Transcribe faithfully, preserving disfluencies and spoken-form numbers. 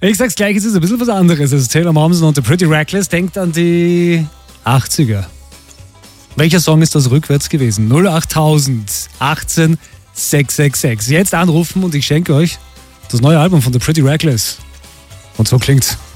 Ich sag's gleich, es ist ein bisschen was anderes. Also Taylor Momsen und The Pretty Reckless. Denkt an die achtziger. Welcher Song ist das rückwärts gewesen? null acht null achtzehn sechs sechs sechs. Jetzt anrufen und ich schenke euch das neue Album von The Pretty Reckless. Und so klingt's.